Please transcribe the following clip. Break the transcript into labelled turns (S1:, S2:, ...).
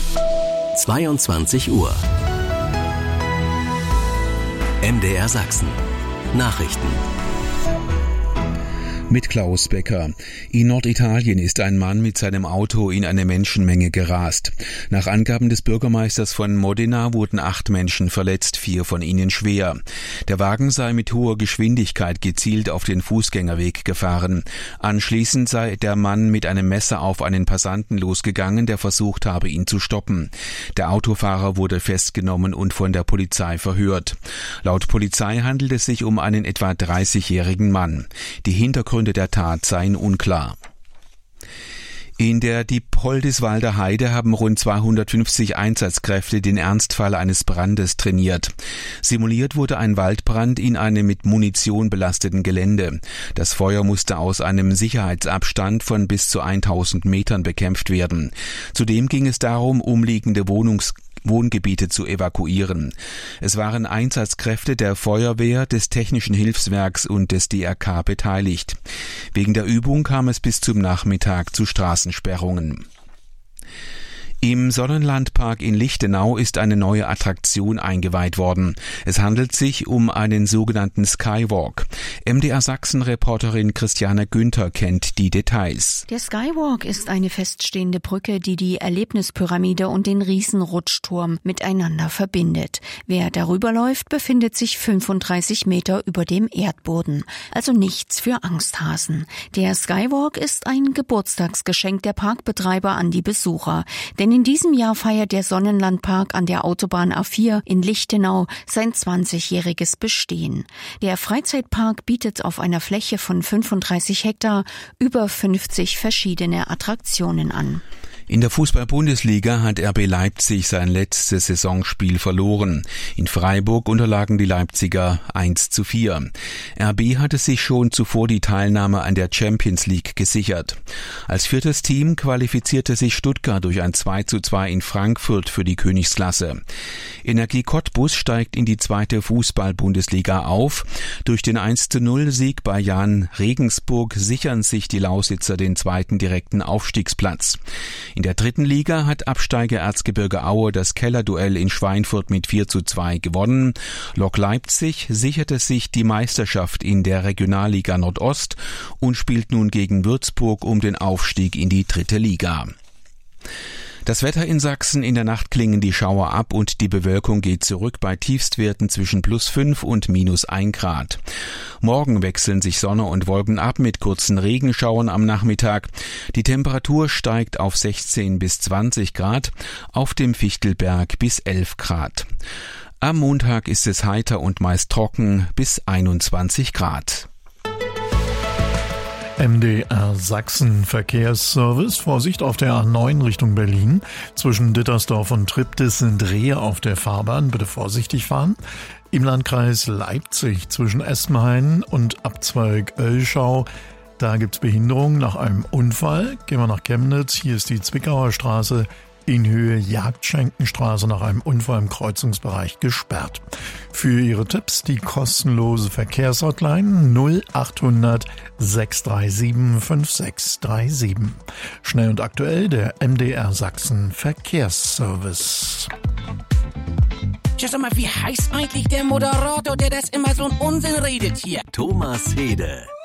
S1: 22 Uhr. MDR Sachsen. Nachrichten.
S2: Mit Klaus Becker. In Norditalien ist ein Mann mit seinem Auto in eine Menschenmenge gerast. Nach Angaben des Bürgermeisters von Modena wurden 8 Menschen verletzt, 4 von ihnen schwer. Der Wagen sei mit hoher Geschwindigkeit gezielt auf den Fußgängerweg gefahren. Anschließend sei der Mann mit einem Messer auf einen Passanten losgegangen, der versucht habe, ihn zu stoppen. Der Autofahrer wurde festgenommen und von der Polizei verhört. Laut Polizei handelt es sich um einen etwa 30-jährigen Mann. Die Hintergründe der Tat seien unklar. In der Dieppoldiswalder Heide haben rund 250 Einsatzkräfte den Ernstfall eines Brandes trainiert. Simuliert wurde ein Waldbrand in einem mit Munition belasteten Gelände. Das Feuer musste aus einem Sicherheitsabstand von bis zu 1000 Metern bekämpft werden. Zudem ging es darum, umliegende Wohngebiete zu evakuieren. Es waren Einsatzkräfte der Feuerwehr, des Technischen Hilfswerks und des DRK beteiligt. Wegen der Übung kam es bis zum Nachmittag zu Straßensperrungen. Im Sonnenlandpark in Lichtenau ist eine neue Attraktion eingeweiht worden. Es handelt sich um einen sogenannten Skywalk. MDR Sachsen-Reporterin Christiane Günther kennt die Details.
S3: Der Skywalk ist eine feststehende Brücke, die die Erlebnispyramide und den Riesenrutschturm miteinander verbindet. Wer darüber läuft, befindet sich 35 Meter über dem Erdboden. Also nichts für Angsthasen. Der Skywalk ist ein Geburtstagsgeschenk der Parkbetreiber an die Besucher. Denn in diesem Jahr feiert der Sonnenlandpark an der Autobahn A4 in Lichtenau sein 20-jähriges Bestehen. Der Freizeitpark bietet auf einer Fläche von 35 Hektar über 50 verschiedene Attraktionen an.
S2: In der Fußball-Bundesliga hat RB Leipzig sein letztes Saisonspiel verloren. In Freiburg unterlagen die Leipziger 1:4. RB hatte sich schon zuvor die Teilnahme an der Champions League gesichert. Als 4. Team qualifizierte sich Stuttgart durch ein 2:2 in Frankfurt für die Königsklasse. Energie Cottbus steigt in die 2. Fußball-Bundesliga auf. Durch den 1:0-Sieg bei Jan Regensburg sichern sich die Lausitzer den 2. direkten Aufstiegsplatz. In der 3. Liga hat Absteiger Erzgebirge Aue das Kellerduell in Schweinfurt mit 4:2 gewonnen. Lok Leipzig sicherte sich die Meisterschaft in der Regionalliga Nordost und spielt nun gegen Würzburg um den Aufstieg in die 3. Liga. Das Wetter in Sachsen: in der Nacht klingen die Schauer ab und die Bewölkung geht zurück bei Tiefstwerten zwischen +5 und -1 Grad. Morgen wechseln sich Sonne und Wolken ab mit kurzen Regenschauern am Nachmittag. Die Temperatur steigt auf 16 bis 20 Grad, auf dem Fichtelberg bis 11 Grad. Am Montag ist es heiter und meist trocken bis 21 Grad.
S4: MDR Sachsen Verkehrsservice. Vorsicht auf der A9 Richtung Berlin. Zwischen Dittersdorf und Triptis sind Rehe auf der Fahrbahn. Bitte vorsichtig fahren. Im Landkreis Leipzig zwischen Espenhain und Abzweig Oelschau. Da gibt's Behinderung nach einem Unfall. Gehen wir nach Chemnitz. Hier ist die Zwickauer Straße in Höhe Jagdschenkenstraße nach einem Unfall im Kreuzungsbereich gesperrt. Für Ihre Tipps die kostenlose Verkehrshotline 0800 637 5637. Schnell und aktuell der MDR Sachsen Verkehrsservice.
S5: Ja, sag mal, wie heißt eigentlich der Moderator, der das immer so einen Unsinn redet hier?
S1: Thomas Hede.